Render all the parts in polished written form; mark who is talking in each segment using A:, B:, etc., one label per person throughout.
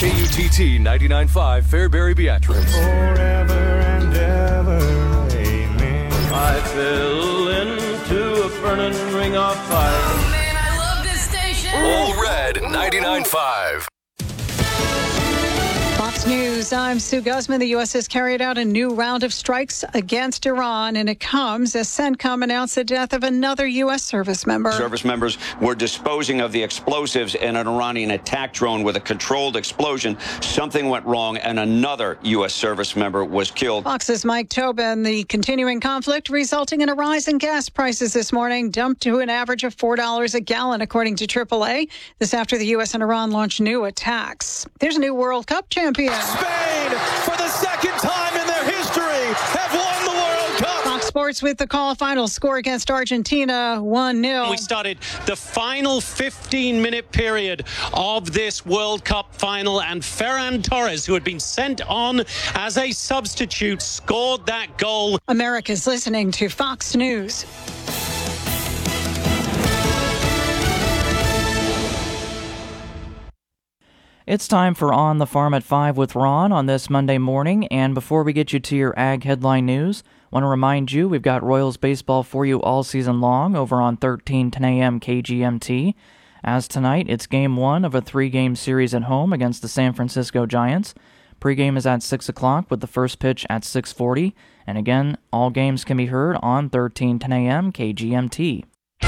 A: KUTT 99.5 Fairbury Beatrice.
B: Forever and ever, amen.
C: I fell into a burning ring of fire.
D: Oh man, I love this station.
A: All Red 99.5.
E: Fox News, I'm Sue Guzman. The U.S. has carried out a new round of strikes against Iran, and it comes as CENTCOM announced the death of another U.S. service member.
F: Service members were disposing of the explosives in an Iranian attack drone with a controlled explosion. Something went wrong, and another U.S. service member was killed.
E: Fox's Mike Tobin. The continuing conflict resulting in a rise in gas prices this morning, dumped to an average of $4 a gallon, according to AAA. This after the U.S. and Iran launched new attacks. There's a new World Cup champion.
G: Spain, for the second time in their history, have won the World Cup.
E: Fox Sports with the call. Final score against Argentina, 1-0.
H: We started the final 15-minute period of this World Cup final, and Ferran Torres, who had been sent on as a substitute, scored that goal.
E: America's listening to Fox News.
I: It's time for On the Farm at 5 with Ron on this Monday morning, and before we get you to your Ag Headline News, I want to remind you we've got Royals baseball for you all season long over on 1310 a.m. KGMT. As tonight, it's Game 1 of a 3-game series at home against the San Francisco Giants. Pregame is at 6 o'clock with the first pitch at 6:40, and again, all games can be heard on 1310 a.m. KGMT.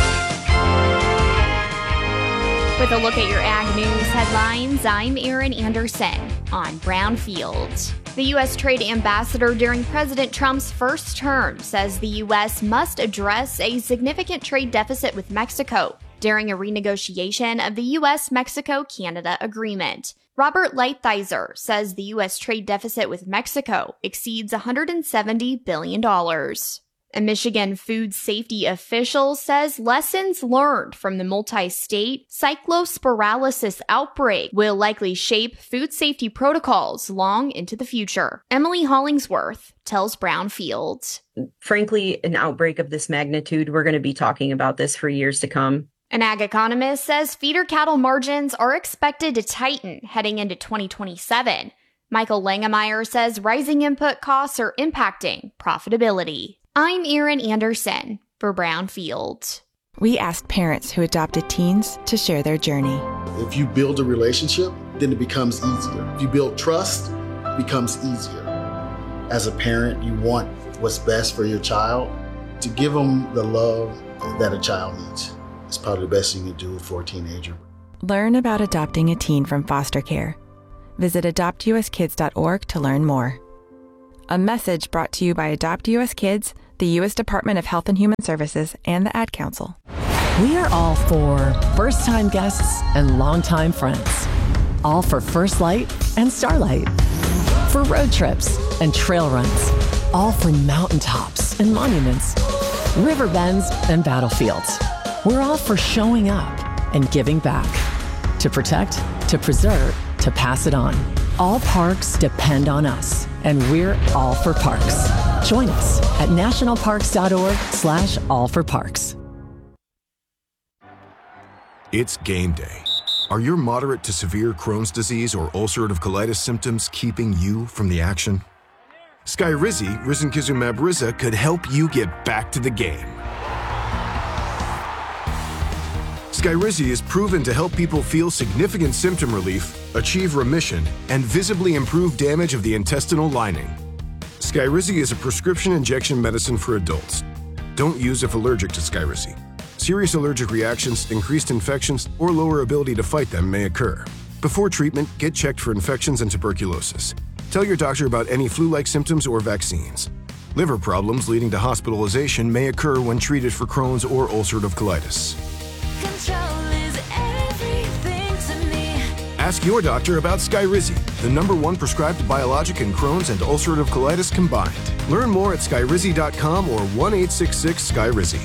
J: With a look at your Ag News headlines, I'm Erin Anderson on Brownfield. The U.S. Trade Ambassador during President Trump's first term says the U.S. must address a significant trade deficit with Mexico during a renegotiation of the U.S.-Mexico-Canada agreement. Robert Lighthizer says the U.S. trade deficit with Mexico exceeds $170 billion. A Michigan food safety official says lessons learned from the multi-state cyclospiralysis outbreak will likely shape food safety protocols long into the future. Emily Hollingsworth tells Brownfield.
K: Frankly, an outbreak of this magnitude, we're going to be talking about this for years to come.
J: An ag economist says feeder cattle margins are expected to tighten heading into 2027. Michael Langemeyer says rising input costs are impacting profitability. I'm Erin Anderson for Brownfield.
L: We asked parents who adopted teens to share their journey.
M: If you build a relationship, then it becomes easier. If you build trust, it becomes easier. As a parent, you want what's best for your child. To give them the love that a child needs is probably the best you can do for a teenager.
L: Learn about adopting a teen from foster care. Visit adoptuskids.org to learn more. A message brought to you by Adopt US Kids, the U.S. Department of Health and Human Services, and the Ad Council.
N: We are all for first-time guests and longtime friends. All for First Light and Starlight. For road trips and trail runs. All for mountaintops and monuments. River bends and battlefields. We're all for showing up and giving back. To protect, to preserve, to pass it on. All parks depend on us, and we're all for parks. Join us at nationalparks.org/allforparks.
O: It's game day. Are your moderate to severe Crohn's disease or ulcerative colitis symptoms keeping you from the action? Skyrizi, risankizumab Riza, could help you get back to the game. Skyrizi is proven to help people feel significant symptom relief, achieve remission, and visibly improve damage of the intestinal lining. Skyrizi is a prescription injection medicine for adults. Don't use if allergic to Skyrizi. Serious allergic reactions, increased infections, or lower ability to fight them may occur. Before treatment, get checked for infections and tuberculosis. Tell your doctor about any flu-like symptoms or vaccines. Liver problems leading to hospitalization may occur when treated for Crohn's or ulcerative colitis. Ask your doctor about Skyrizi, the #1 prescribed biologic in Crohn's and ulcerative colitis combined. Learn more at skyrizi.com or 1-866-SKYRIZI.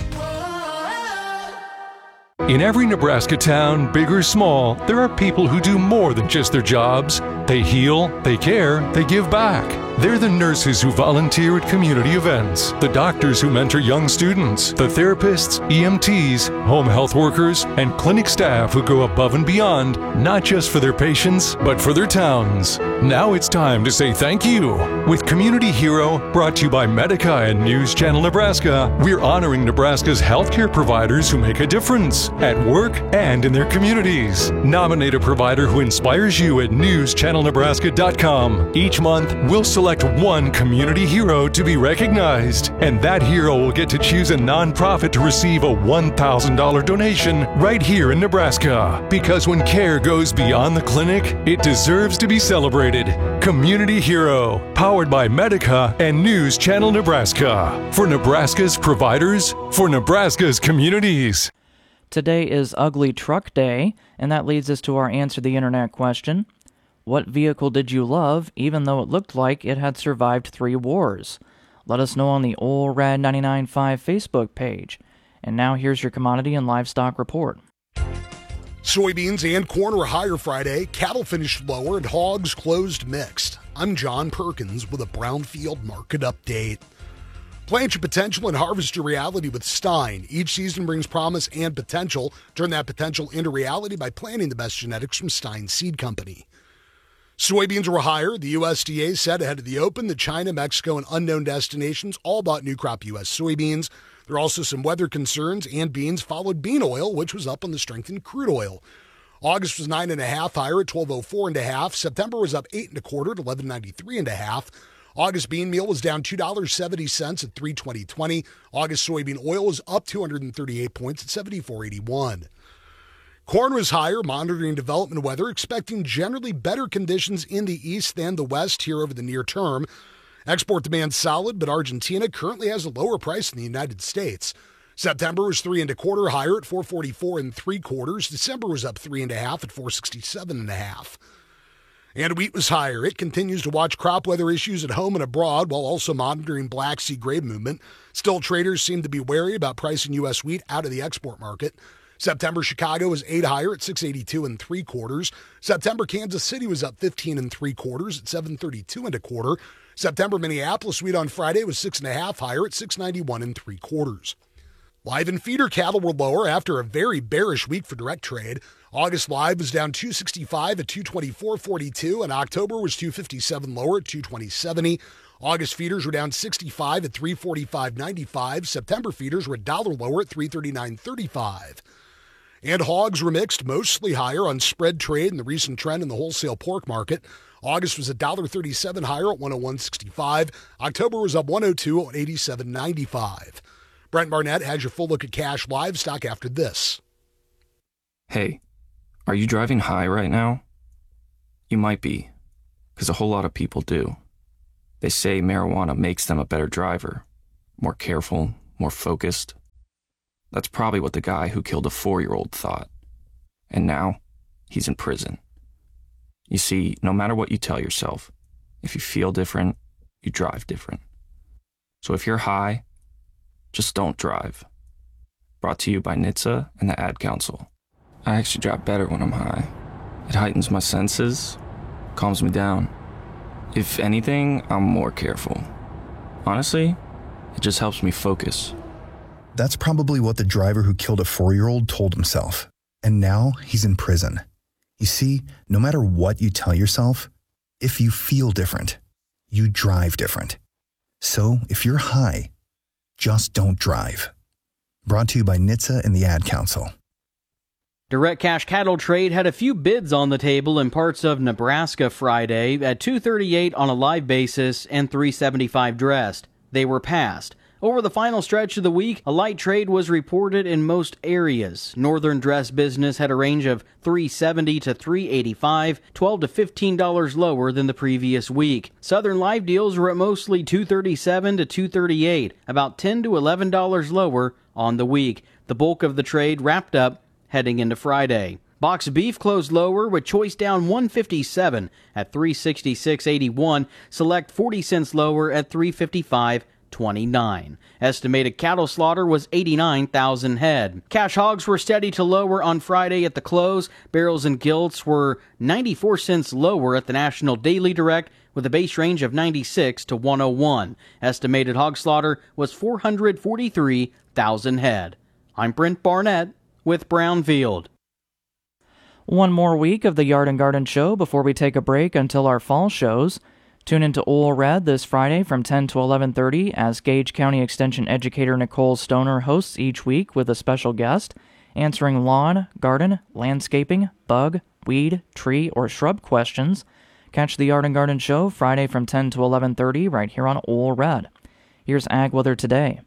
A: In every Nebraska town, big or small, there are people who do more than just their jobs. They heal, they care, they give back. They're the nurses who volunteer at community events, the doctors who mentor young students, the therapists, EMTs, home health workers, and clinic staff who go above and beyond, not just for their patients, but for their towns. Now it's time to say thank you. With Community Hero, brought to you by Medica and News Channel Nebraska, we're honoring Nebraska's healthcare providers who make a difference at work and in their communities. Nominate a provider who inspires you at newschannelnebraska.com. Each month, we'll select one community hero to be recognized, and that hero will get to choose a nonprofit to receive a $1,000 donation right here in Nebraska. Because when care goes beyond the clinic, it deserves to be celebrated. Community Hero, powered by Medica and News Channel Nebraska. For Nebraska's providers, for Nebraska's communities.
I: Today is Ugly Truck Day, and that leads us to our Answer the Internet question. What vehicle did you love, even though it looked like it had survived 3 wars? Let us know on the Ole Rad 99.5 Facebook page. And now here's your commodity and livestock report.
P: Soybeans and corn were higher Friday, cattle finished lower, and hogs closed mixed. I'm John Perkins with a Brownfield Market Update. Plant your potential and harvest your reality with Stein. Each season brings promise and potential. Turn that potential into reality by planting the best genetics from Stein Seed Company. Soybeans were higher. The USDA said ahead of the open that China, Mexico, and unknown destinations all bought new crop U.S. soybeans. There are also some weather concerns, and beans followed bean oil, which was up on the strength in crude oil. August was 9.5 higher at 12.04.5. September was up 8.25 to 11.93.5. August bean meal was down $2.70 at 3.20.20. August soybean oil was up 238 points at 74.81. Corn was higher, monitoring development weather, expecting generally better conditions in the east than the west here over the near term. Export demand solid, but Argentina currently has a lower price than the United States. September was 3.25 higher at 4.44 3/4. December was up 3.5 at 4.67.5. And wheat was higher. It continues to watch crop weather issues at home and abroad while also monitoring Black Sea grape movement. Still, traders seem to be wary about pricing U.S. wheat out of the export market. September, Chicago was 8 higher at 6.82 3/4. September, Kansas City was up 15 3/4 at 7.32 1/4. September, Minneapolis wheat on Friday was 6.5 higher at 6.91 3/4. Live and feeder cattle were lower after a very bearish week for direct trade. August live was down 265 at 224.42, and October was 257 lower at 220.70. August feeders were down 65 at 345.95. September feeders were $1 lower at 339.35. And hogs were mixed, mostly higher on spread trade and the recent trend in the wholesale pork market. August was $1.37 higher at 101.65. October was up 102 at 87.95. Brent Barnett has your full look at cash livestock after this.
Q: Hey, are you driving high right now? You might be, because a whole lot of people do. They say marijuana makes them a better driver, more careful, more focused. That's probably what the guy who killed a 4-year-old thought. And now, he's in prison. You see, no matter what you tell yourself, if you feel different, you drive different. So if you're high, just don't drive. Brought to you by NHTSA and the Ad Council. I actually drive better when I'm high. It heightens my senses, calms me down. If anything, I'm more careful. Honestly, it just helps me focus.
R: That's probably what the driver who killed a 4-year-old told himself. And now he's in prison. You see, no matter what you tell yourself, if you feel different, you drive different. So if you're high, just don't drive. Brought to you by NHTSA and the Ad Council.
S: Direct cash cattle trade had a few bids on the table in parts of Nebraska Friday at $238 on a live basis and $375 dressed. They were passed. Over the final stretch of the week, a light trade was reported in most areas. Northern dress business had a range of $370 to $385, $12 to $15 lower than the previous week. Southern live deals were at mostly $237 to $238, about $10 to $11 lower on the week. The bulk of the trade wrapped up heading into Friday. Box beef closed lower with choice down $157 at $366.81, select 40 cents lower at $355. 29. Estimated cattle slaughter was 89,000 head. Cash hogs were steady to lower on Friday at the close. Barrels and gilts were 94 cents lower at the National Daily Direct, with a base range of 96 to 101. Estimated hog slaughter was 443,000 head. I'm Brent Barnett with Brownfield.
I: One more week of the Yard and Garden Show before we take a break until our fall shows. Tune into Ole Red this Friday from 10 to 11:30 as Gage County Extension Educator Nicole Stoner hosts each week with a special guest, answering lawn, garden, landscaping, bug, weed, tree, or shrub questions. Catch the Yard and Garden Show Friday from 10 to 11:30 right here on Ole Red. Here's Ag Weather today.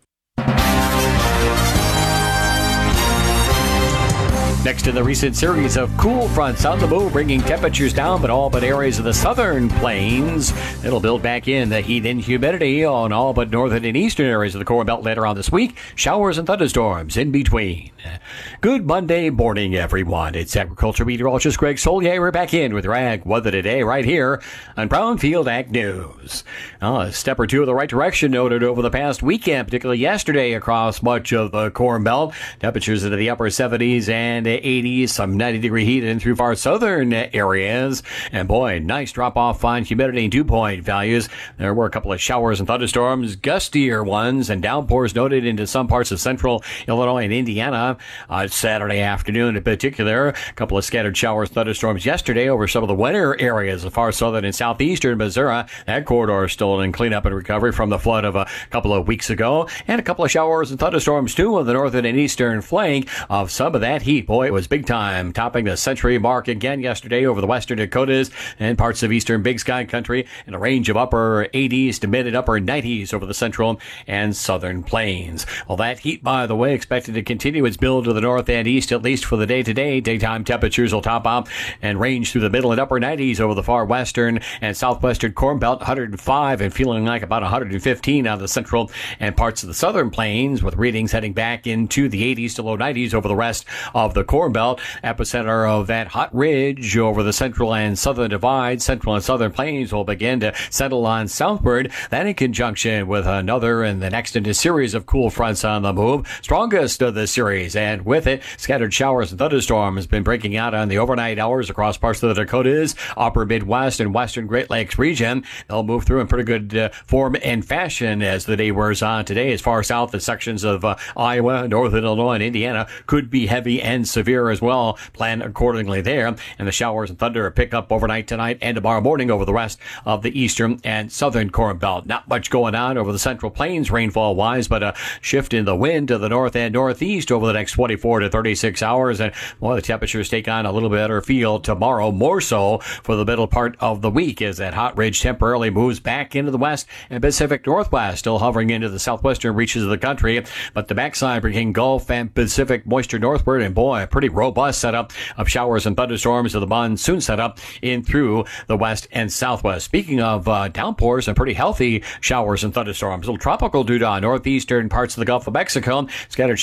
T: Next in the recent series of cool fronts on the move, bringing temperatures down, but all but areas of the southern plains. It'll build back in the heat and humidity on all but northern and eastern areas of the Corn Belt later on this week. Showers and thunderstorms in between. Good Monday morning, everyone. It's agriculture meteorologist Greg Solier. We're back in with your Ag Weather today right here on Brownfield Ag News. A step or two in the right direction noted over the past weekend, particularly yesterday across much of the Corn Belt. Temperatures into the upper 70s and 80s, some 90-degree heat in through far southern areas. And boy, nice drop-off on humidity and dew point values. There were a couple of showers and thunderstorms, gustier ones, and downpours noted into some parts of central Illinois and Indiana Saturday afternoon in particular. A couple of scattered showers, thunderstorms yesterday over some of the winter areas of far southern and southeastern Missouri. That corridor is still in cleanup and recovery from the flood of a couple of weeks ago. And a couple of showers and thunderstorms, too, on the northern and eastern flank of some of that heat. Boy, it was big time, topping the century mark again yesterday over the western Dakotas and parts of eastern Big Sky country, in a range of upper 80s to mid and upper 90s over the central and southern plains. Well, that heat, by the way, expected to continue its build to the north and east, at least for the day today. Daytime temperatures will top out and range through the middle and upper 90s over the far western and southwestern Corn Belt, 105 and feeling like about 115 out of the central and parts of the southern plains, with readings heading back into the 80s to low 90s over the rest of the Corn Belt. Epicenter of that hot ridge over the central and southern divide. Central and southern plains will begin to settle on southward. That in conjunction with another and the next in a series of cool fronts on the move. Strongest of the series, and with it, scattered showers and thunderstorms been breaking out on the overnight hours across parts of the Dakotas, upper Midwest, and western Great Lakes region. They'll move through in pretty good form and fashion as the day wears on today. As far south as sections of Iowa, northern Illinois, and Indiana could be heavy and severe as well. Plan accordingly there. And the showers and thunder pick up overnight tonight and tomorrow morning over the rest of the eastern and southern Corn Belt. Not much going on over the central plains rainfall wise, but a shift in the wind to the north and northeast over the next 24 to 36 hours. And well, the temperatures take on a little better feel tomorrow, more so for the middle part of the week, as that hot ridge temporarily moves back into the west and Pacific Northwest, still hovering into the southwestern reaches of the country. But the backside bringing Gulf and Pacific moisture northward, and boy, a pretty robust setup of showers and thunderstorms of the monsoon setup in through the west and southwest. Speaking of downpours and pretty healthy showers and thunderstorms, a little tropical due to northeastern parts of the Gulf of Mexico, scattered